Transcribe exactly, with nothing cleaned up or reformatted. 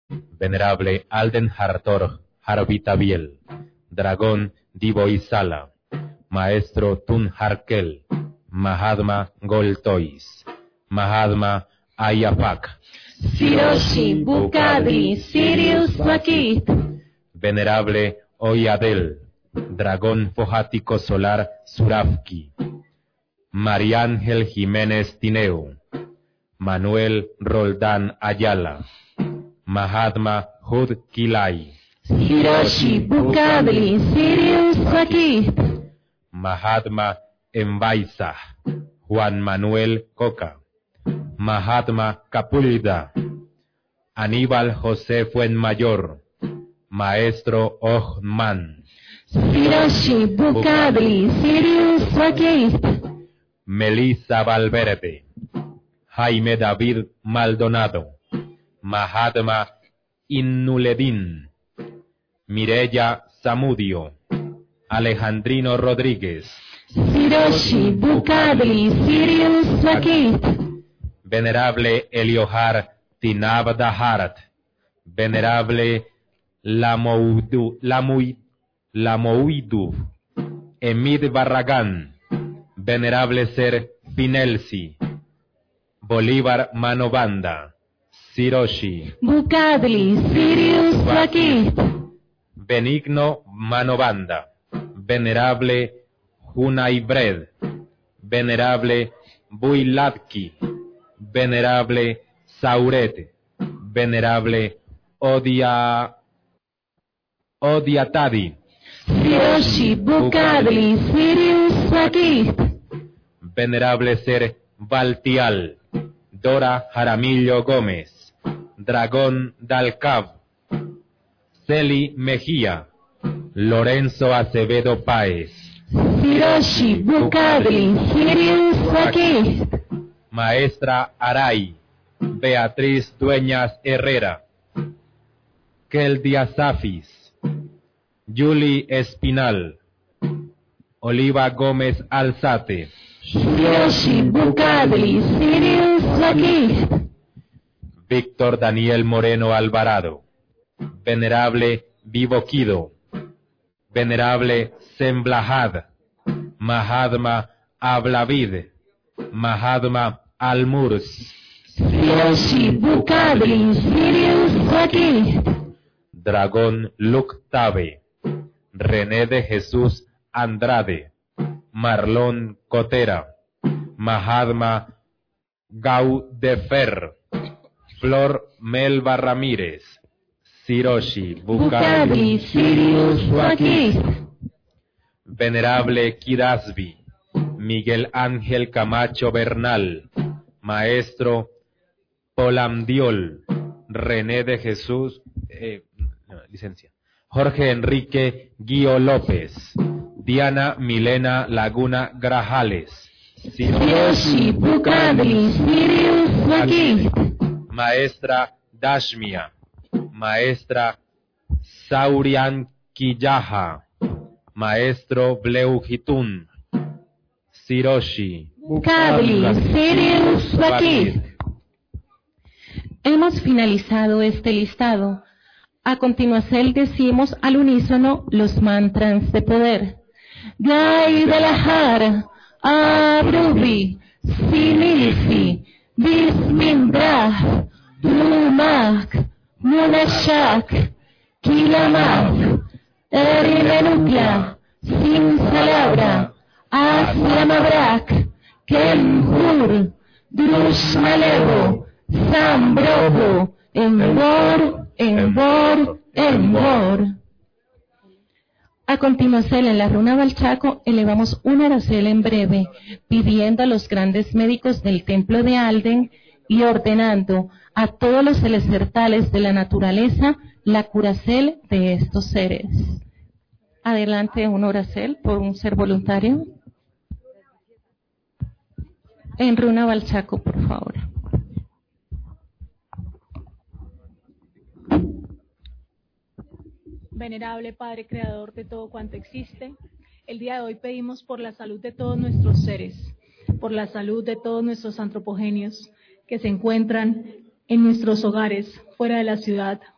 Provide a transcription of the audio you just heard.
Venerable Alden Hartor Harvitabiel, Dragón Divoisala, Maestro Tun Harkel, Mahatma Goltois, Mahatma Ayapak, Siroshi Bukadri Sirius Makit, Venerable Oyadel, Dragón Fojático Solar Surafki, María Ángel Jiménez Tineo, Manuel Roldán Ayala, Mahatma Hud Kilai, Hiroshi Bukadri Sirius Makit, Mahatma Embaisa, Juan Manuel Coca, Mahatma Capulda, Aníbal José Fuenmayor, Maestro Ohman, Hiroshi Bukadri Sirius Makit, Melissa Valverde, Jaime David Maldonado, Mahatma Innuledín, Mireya Zamudio, Alejandrino Rodríguez, Hiroshi Bukadri Sirius Makit, Venerable Eliohar Tinab Daharat, Venerable Lamoudu, Lamui, Lamouidu, Emid Barragán, Venerable Ser Finelsi, Bolívar Manobanda, Siroshi, Bukadri Sirius Makit, Benigno Manobanda, Venerable Junaibred, Venerable Builatki, Venerable Sauret, Venerable Odia, Odiatadi, Hiroshi Bukadri Sirius Makit, Venerable Ser Baltial, Dora Jaramillo Gómez, Dragón Dalcab, Celi Mejía, Lorenzo Acevedo Páez, Hiroshi Bukadri Sirius Makit, Maestra Aray, Beatriz Dueñas Herrera, Keldia Safis, Yuli Espinal, Oliva Gómez Alzate, Hiroshi Bukadri Sirius Makit, Víctor Daniel Moreno Alvarado, Venerable Vivoquido, Venerable Semblahad, Mahatma Ablavid, Mahatma Almurs, Hiroshi Bukadri Sirius Makit, Dragón Luctabe, René de Jesús Andrade, Marlón Cotera, Mahatma Gaudefer, Flor Melba Ramírez, Siroshi Bukadri Sirius Makit, Venerable Kidasbi, Miguel Ángel Camacho Bernal, Maestro Polamdiol, René de Jesús, eh, no, licencia, Jorge Enrique Guío López, Diana Milena Laguna Grajales, Hiroshi Bukadri Sirius Makit, Maestra Dashmia, Maestra Saurian Kiyaha, Maestro Bleuhitun, Siroshi, Bukadri Sirius Makit. Hemos finalizado este listado. A continuación decimos al unísono los mantras de poder. Gai Belahar, Abrubi, Sinilfi, Bismindrah, Drumak, Munashak, Kilamak, Erimenukla, Simsalabra, Aslamabrak, Kenhur, Drushmalevo, Sambrobo, Embor, Embor, Embor. A continuación, en la runa Balchaco, elevamos una aracel en breve, pidiendo a los grandes médicos del templo de Alden y ordenando a todos los celestiales de la naturaleza la curacel de estos seres. Adelante, una oracel por un ser voluntario. En runa Balchaco, por favor. Venerable Padre Creador de todo cuanto existe, el día de hoy pedimos por la salud de todos nuestros seres, por la salud de todos nuestros antropogenios que se encuentran en nuestros hogares, fuera de la ciudad,